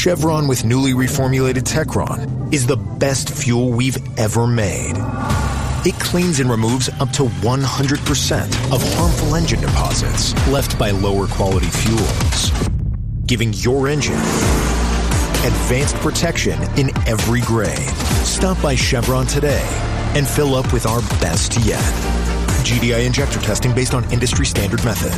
Chevron with newly reformulated Techron is the best fuel we've ever made. It cleans and removes up to 100% of harmful engine deposits left by lower quality fuels, giving your engine advanced protection in every grade. Stop by Chevron today and fill up with our best yet. GDI injector testing based on industry standard method.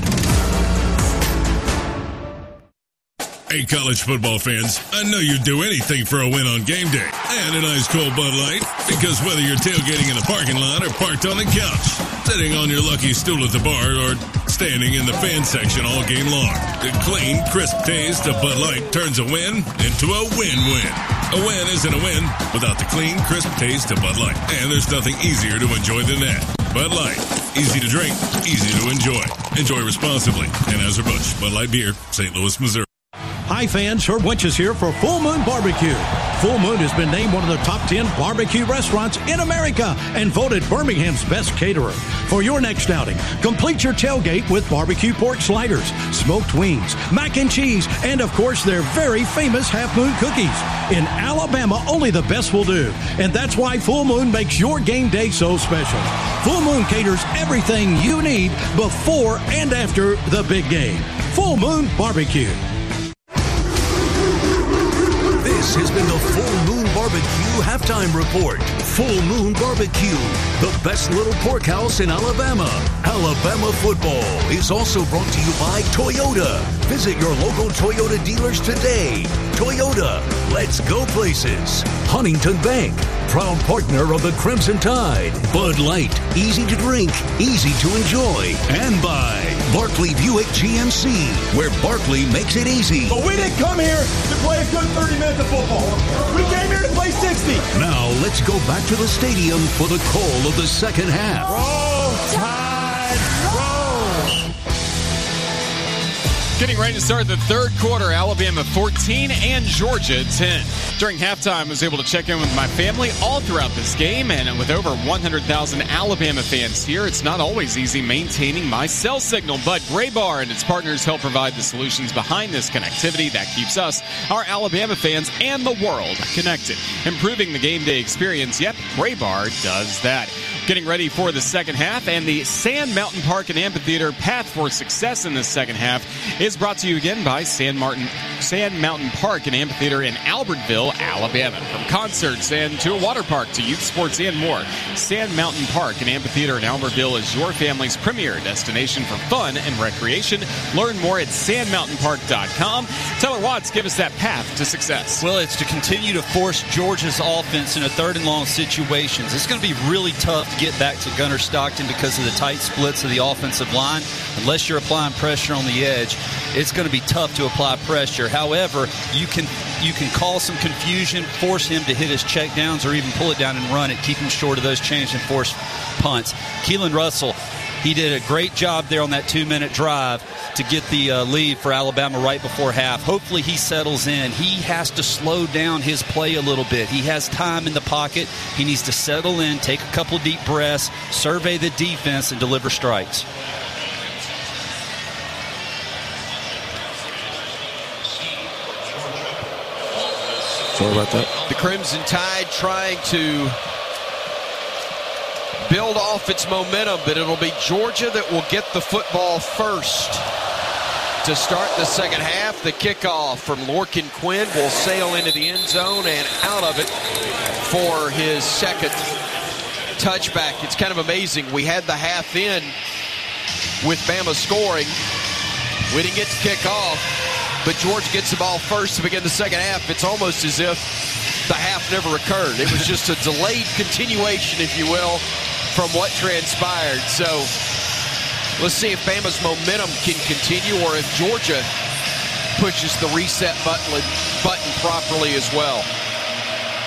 Hey, college football fans, I know you'd do anything for a win on game day and an ice cold Bud Light, because whether you're tailgating in the parking lot or parked on the couch, sitting on your lucky stool at the bar, or standing in the fan section all game long, the clean, crisp taste of Bud Light turns a win into a win-win. A win isn't a win without the clean, crisp taste of Bud Light, and there's nothing easier to enjoy than that. Bud Light, easy to drink, easy to enjoy. Enjoy responsibly. Anheuser-Busch, Bud Light Beer, St. Louis, Missouri. Hi fans, Herb Winch is here for Full Moon Barbecue. Full Moon has been named one of the top 10 barbecue restaurants in America and voted Birmingham's best caterer. For your next outing, complete your tailgate with barbecue pork sliders, smoked wings, mac and cheese, and of course their very famous Half Moon cookies. In Alabama, only the best will do. And that's why Full Moon makes your game day so special. Full Moon caters everything you need before and after the big game. Full Moon Barbecue. This has been the Full Moon Barbecue Halftime Report. Full Moon Barbecue, the best little pork house in Alabama. Alabama football is also brought to you by Toyota. Visit your local Toyota dealers today. Toyota, let's go places. Huntington Bank, proud partner of the Crimson Tide. Bud Light, easy to drink, easy to enjoy. And by Barkley Buick GMC, where Barkley makes it easy. But we didn't come here to play a good 30 minutes of football. We came here to play 60. Now let's go back to the stadium for the call of the second half. Roll Tide, roll! Getting ready to start the third quarter, Alabama 14 and Georgia 10. During halftime, I was able to check in with my family all throughout this game, and with over 100,000 Alabama fans here, it's not always easy maintaining my cell signal, but Graybar and its partners help provide the solutions behind this connectivity that keeps us, our Alabama fans, and the world connected. Improving the game day experience, yep, Graybar does that. Getting ready for the second half, and the Sand Mountain Park and Amphitheater path for success in this second half is brought to you again by Sand Mountain Park and Amphitheater in Albertville, Alabama. From concerts and to a water park to youth sports and more, Sand Mountain Park and Amphitheater in Albertville is your family's premier destination for fun and recreation. Learn more at sandmountainpark.com. Taylor Watts, give us that path to success. Well, it's to continue to force Georgia's offense into third and long situations. It's going to be really tough to get back to Gunnar Stockton because of the tight splits of the offensive line. Unless you're applying pressure on the edge, it's going to be tough to apply pressure. However, you can cause some confusion, force him to hit his check downs, or even pull it down and run it, keep him short of those change and force punts. Keelan Russell, he did a great job there on that 2-minute drive to get the lead for Alabama right before half. Hopefully he settles in. He has to slow down his play a little bit. He has time in the pocket. He needs to settle in, take a couple deep breaths, survey the defense, and deliver strikes. Sorry about that. The Crimson Tide trying to build off its momentum, but it'll be Georgia that will get the football first. To start the second half, the kickoff from Lorcan Quinn will sail into the end zone and out of it for his second touchback. It's kind of amazing. We had the half in with Bama scoring. We didn't get to kick off, but Georgia gets the ball first to begin the second half. It's almost as if the half never occurred. It was just a delayed continuation, if you will, from what transpired. So let's see if Bama's momentum can continue, or if Georgia pushes the reset button properly as well.